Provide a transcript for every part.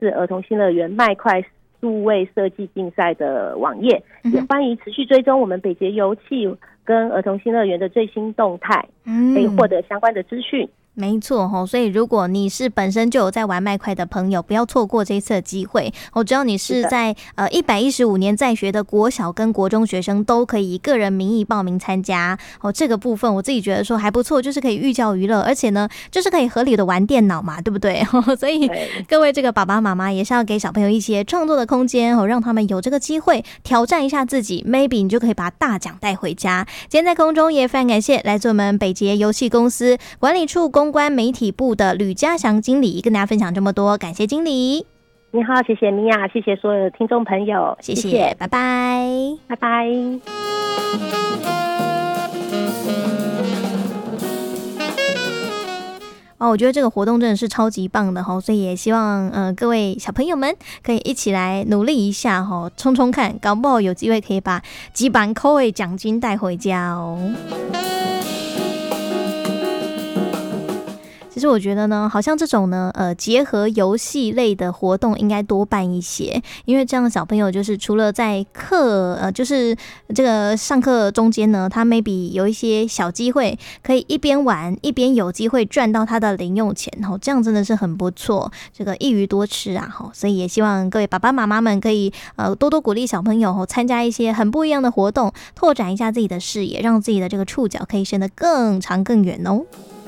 是儿童新乐园麦块数位设计竞赛的网页，也欢迎持续追踪我们北捷游憩跟儿童新乐园的最新动态，可以获得相关的资讯。 没错吼，所以如果你是本身就有在玩麦块的朋友，不要错过这一次的机会。只要你是在115年在学的国小跟国中学生，都可以以个人名义报名参加。这个部分我自己觉得说还不错，就是可以寓教于乐，而且呢，就是可以合理的玩电脑嘛，对不对？所以各位这个爸爸妈妈也是要给小朋友一些创作的空间，让他们有这个机会挑战一下自己 ，maybe 你就可以把大奖带回家。今天在空中也非常感谢来自我们北捷游憩公司管理处公关媒体部的吕家祥经理跟大家分享这么多，感谢经理。 你好，谢谢米娅，谢谢所有的听众朋友， 谢谢，拜拜， 拜拜。 我觉得这个活动真的是超级棒的，所以也希望各位小朋友们可以一起来努力一下，冲冲看，搞不好有机会可以把几万块的奖金带回家哦。其实我觉得呢，好像这种呢，结合游戏类的活动应该多办一些，因为这样小朋友就是除了在就是这个上课中间呢，他 maybe 有一些小机会可以一边玩一边有机会赚到他的零用钱，这样真的是很不错，这个一鱼多吃啊，所以也希望各位爸爸妈妈们可以多多鼓励小朋友参加一些很不一样的活动，拓展一下自己的视野，让自己的这个触角可以伸得更长更远哦。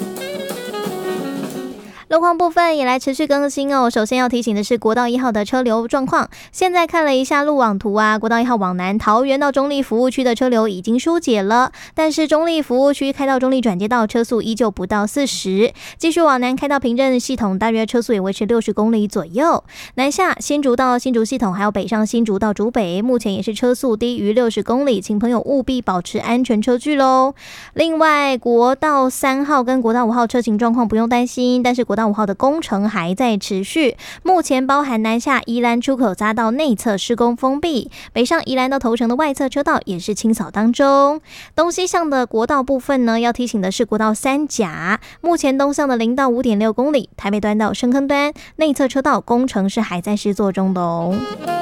路况部分也来持续更新哦。首先要提醒的是国道1号的车流状况，现在看了一下路网图啊，国道1号往南桃园到中立服务区的车流已经疏解了，但是中立服务区开到中立转接道车速依旧不到40，继续往南开到平镇系统，大约车速也维持60公里左右。南下新竹到新竹系统，还有北上新竹到竹北，目前也是车速低于60公里，请朋友务必保持安全车距咯。另外国道3号跟国道5号车型状况不用担心，但是国道5号的工程还在持续，目前包含南下宜兰出口匝道内侧施工封闭，北上宜兰到头城的外侧车道也是清扫当中。东西向的国道部分呢，要提醒的是国道3甲，目前东向的0到 5.6 公里，台北端到深坑端内侧车道工程是还在施作中的哦。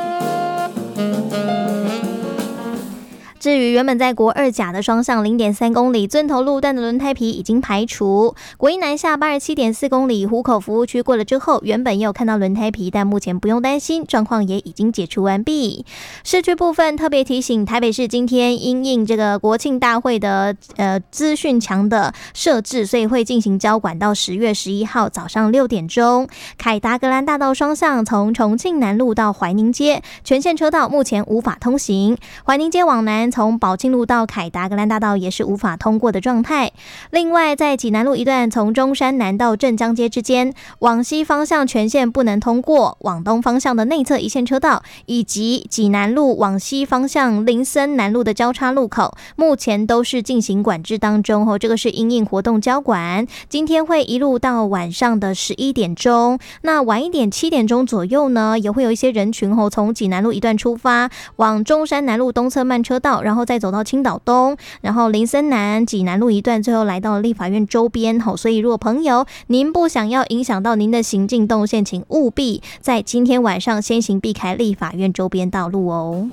至于原本在国2甲的双向 0.3 公里尊头路段的轮胎皮已经排除，国一南下 87.4 公里湖口服务区过了之后，原本也有看到轮胎皮，但目前不用担心，状况也已经解除完毕。市区部分特别提醒，台北市今天因应这个国庆大会的资讯墙的设置，所以会进行交管到10月11号早上6点钟，凯达格兰大道双向从重庆南路到怀宁街全线车道目前无法通行，怀宁街往南从宝庆路到凯达格兰大道也是无法通过的状态。另外在济南路一段从中山南到镇江街之间往西方向全线不能通过，往东方向的内侧一线车道以及济南路往西方向林森南路的交叉路口目前都是进行管制当中哦。这个是因应活动交管，今天会一路到晚上的11点钟，那晚一点7点钟左右呢，也会有一些人群从济南路一段出发往中山南路东侧慢车道，然后再走到青岛东，然后林森南济南路一段，最后来到立法院周边。所以如果朋友您不想要影响到您的行进动线，请务必在今天晚上先行避开立法院周边道路哦。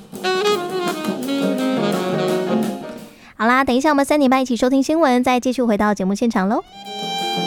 好啦，等一下我们3点半一起收听新闻，再继续回到节目现场咯。